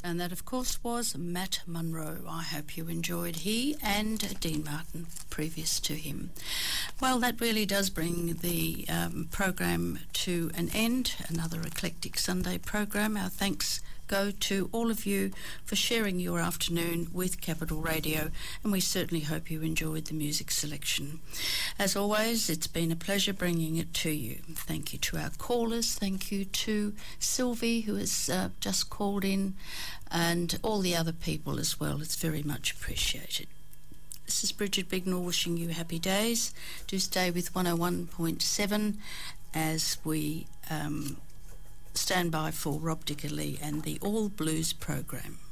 And that, of course, was Matt Munro. I hope you enjoyed he and Dean Martin previous to him. Well, that really does bring the program to an end. Another Eclectic Sunday program. Our thanks go to all of you for sharing your afternoon with Capital Radio, and we certainly hope you enjoyed the music selection. As always, it's been a pleasure bringing it to you. Thank you to our callers, thank you to Sylvie, who has just called in, and all the other people as well. It's very much appreciated. This is Bridget Bignell wishing you happy days. Do stay with 101.7 as we stand by for Rob Dickerley and the All Blues program.